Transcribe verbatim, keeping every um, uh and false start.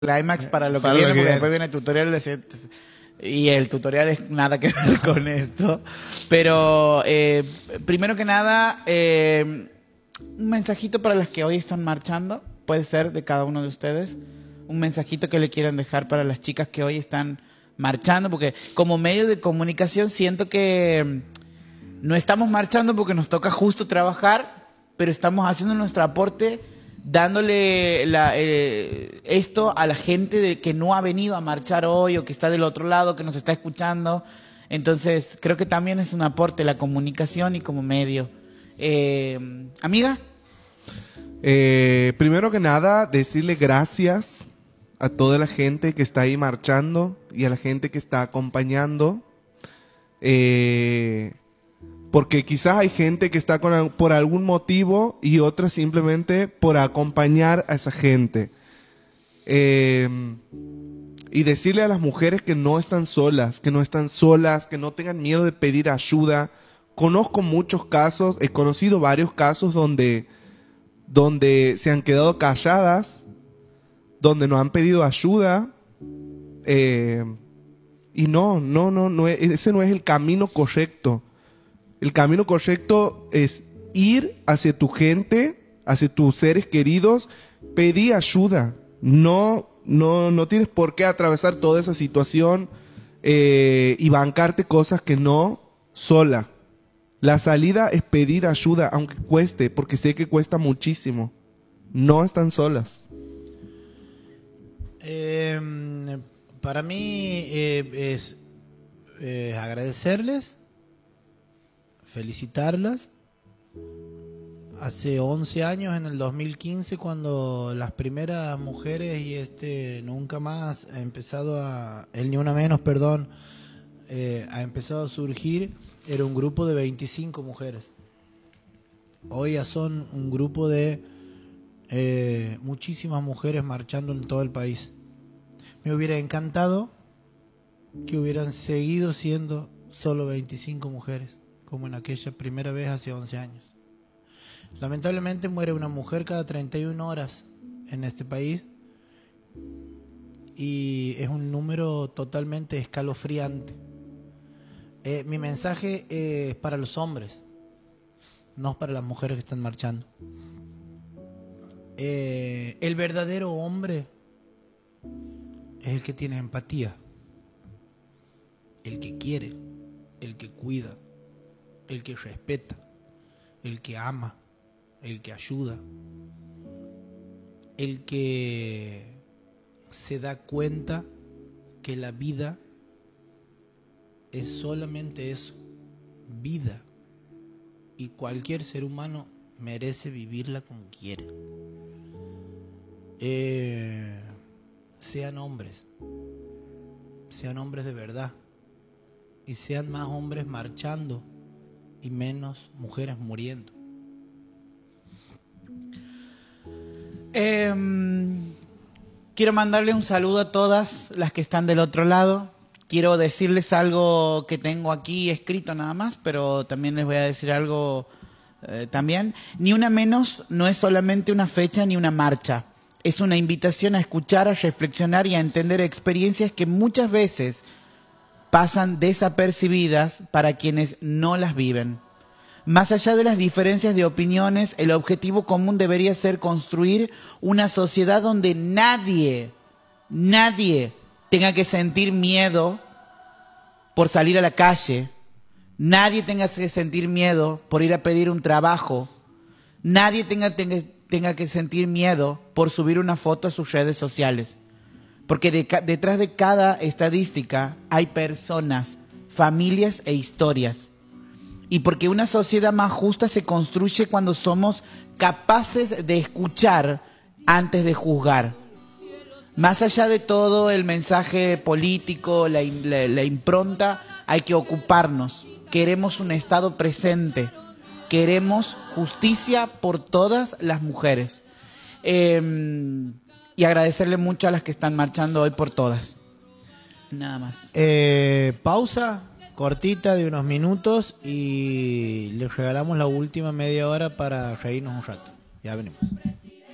Climax para lo que Para viene, lo que porque viene. después viene el tutorial de y el tutorial es nada que ver con esto. Pero eh, primero que nada, eh, un mensajito para las que hoy están marchando, puede ser de cada uno de ustedes, un mensajito que le quieran dejar para las chicas que hoy están marchando, porque como medio de comunicación siento que no estamos marchando porque nos toca justo trabajar, pero estamos haciendo nuestro aporte dándole la, eh, esto a la gente de que no ha venido a marchar hoy o que está del otro lado, que nos está escuchando. Entonces, creo que también es un aporte la comunicación y como medio. Eh, ¿Amiga? Eh, primero que nada, decirle gracias a toda la gente que está ahí marchando y a la gente que está acompañando. Eh... Porque quizás hay gente que está con, por algún motivo y otra simplemente por acompañar a esa gente. Eh, y decirle a las mujeres que no están solas, que no están solas, que no tengan miedo de pedir ayuda. Conozco muchos casos, he conocido varios casos donde, donde se han quedado calladas, donde no han pedido ayuda. Eh, y no, no, no, no, ese no es el camino correcto. El camino correcto es ir hacia tu gente, hacia tus seres queridos, pedir ayuda. No, no, no tienes por qué atravesar toda esa situación eh, y bancarte cosas que no sola. La salida es pedir ayuda, aunque cueste, porque sé que cuesta muchísimo. No están solas. Eh, para mí eh, es eh, agradecerles, felicitarlas. Hace once años, en el dos mil quince, cuando las primeras mujeres y este Nunca Más ha empezado a, el Ni Una Menos, perdón, eh, ha empezado a surgir, era un grupo de veinticinco mujeres. Hoy ya son un grupo de eh, muchísimas mujeres marchando en todo el país. Me hubiera encantado que hubieran seguido siendo solo veinticinco mujeres, como en aquella primera vez hace once años. Lamentablemente muere una mujer cada treinta y una horas en este país y es un número totalmente escalofriante. Eh, mi mensaje eh, es para los hombres, no es para las mujeres que están marchando. Eh, el verdadero hombre es el que tiene empatía, el que quiere, el que cuida, el que respeta, el que ama, el que ayuda, el que se da cuenta que la vida es solamente eso, vida, y cualquier ser humano merece vivirla como quiere. Eh, sean hombres, sean hombres de verdad, y sean más hombres marchando y menos mujeres muriendo. Eh, quiero mandarle un saludo a todas las que están del otro lado. Quiero decirles algo que tengo aquí escrito nada más, pero también les voy a decir algo eh, también. Ni Una Menos no es solamente una fecha ni una marcha. Es una invitación a escuchar, a reflexionar y a entender experiencias que muchas veces pasan desapercibidas para quienes no las viven. Más allá de las diferencias de opiniones, el objetivo común debería ser construir una sociedad donde nadie, nadie tenga que sentir miedo por salir a la calle, nadie tenga que sentir miedo por ir a pedir un trabajo, nadie tenga, tenga, tenga que sentir miedo por subir una foto a sus redes sociales. Porque de, detrás de cada estadística hay personas, familias e historias. Y porque una sociedad más justa se construye cuando somos capaces de escuchar antes de juzgar. Más allá de todo el mensaje político, la, la, la impronta, hay que ocuparnos. Queremos un Estado presente. Queremos justicia por todas las mujeres. Eh, y agradecerle mucho a las que están marchando hoy por todas. Nada más. Eh, pausa cortita de unos minutos y les regalamos la última media hora para reírnos un rato. Ya venimos.